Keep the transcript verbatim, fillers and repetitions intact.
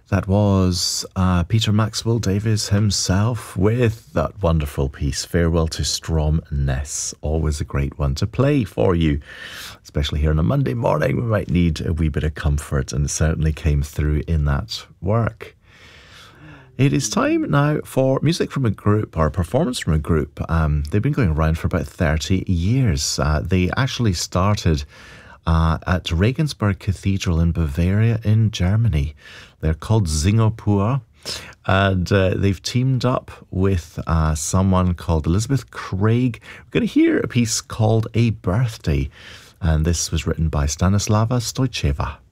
That was uh, Peter Maxwell Davies himself with that wonderful piece, Farewell to Stromness. Always a great one to play for you, especially here on a Monday morning. We might need a wee bit of comfort, and it certainly came through in that work. It is time now for music from a group, or a performance from a group. Um, they've been going around for about thirty years. Uh, they actually started uh, at Regensburg Cathedral in Bavaria in Germany. They're called Singapore, and uh, they've teamed up with uh, someone called Elizabeth Craig. We're going to hear a piece called A Birthday, and this was written by Stanislava Stojceva.